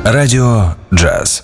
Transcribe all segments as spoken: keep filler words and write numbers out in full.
Радіо Джаз.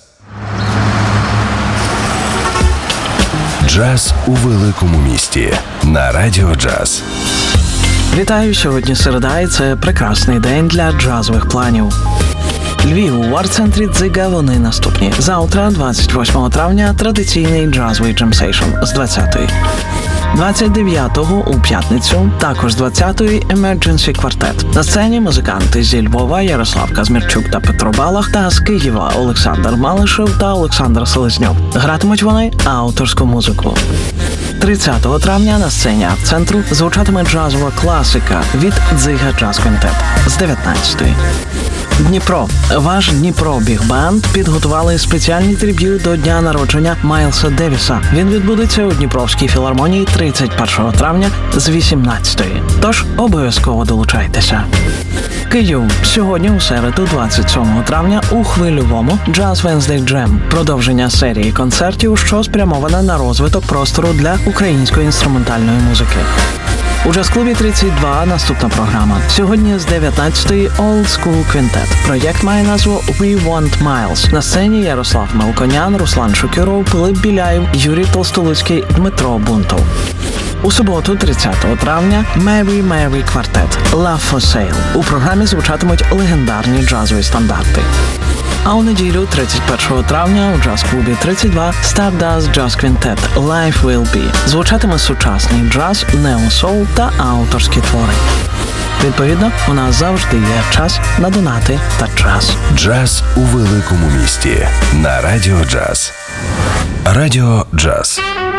Джаз у великому місті на Радіо Джаз. Вітаю, сьогодні середа, і це прекрасний день для джазових планів. Львів у арт-центрі Дзига вони наступні. Завтра, двадцять восьмого травня, традиційний джазовий джемсейшн з двадцятої. двадцять дев'ятого у п'ятницю, також з двадцятої Emergency Quartet. На сцені музиканти зі Львова Ярослав Казмірчук та Петро Балах, та з Києва Олександр Малишев та Олександр Селезньов. Гратимуть вони авторську музику. тридцятого травня на сцені арт-центру звучатиме джазова класика від Дзига Джаз Квінтет з дев'ятнадцятої. Дніпро. Ваш Дніпро Біг-банд підготували спеціальний триб'ют до дня народження Майлса Девіса. Він відбудеться у Дніпровській філармонії тридцять першого травня з вісімнадцятої. Тож обов'язково долучайтеся. Київ. Сьогодні у середу, двадцять сьомого травня, у Хвильовому Jazz Wednesday Jam. Продовження серії концертів, що спрямована на розвиток простору для української інструментальної музики. У джаз-клубі тридцять два наступна програма. Сьогодні з дев'ятнадцятої Old School Quintet. Проєкт має назву We Want Miles. На сцені Ярослав Мелконян, Руслан Шукюров, Пилип Біляєв, Юрій Толстолуцький, Дмитро Бунтов. У суботу, тридцятого травня, Mary Mary Quartet Love for Sale. У програмі звучатимуть легендарні джазові стандарти. А у неділю, тридцять першого травня, у джаз-клубі тридцять два Stardust Jazz Quintet Life Will Be. Звучатиме сучасний джаз, нео-соул та авторські твори. Відповідно, у нас завжди є час на донати та джаз. Джаз у великому місті на Радіо Джаз. Радіо Джаз.